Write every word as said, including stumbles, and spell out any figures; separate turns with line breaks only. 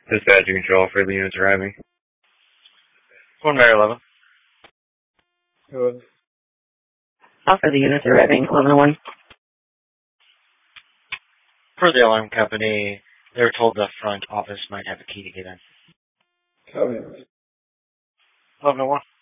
Dispatcher control for the units arriving.
One Mary eleven.
Good.
Offer the units arriving, eleven oh one.
For the alarm company, they were told the front office might have a key to get in.
Copy.
eleven oh one.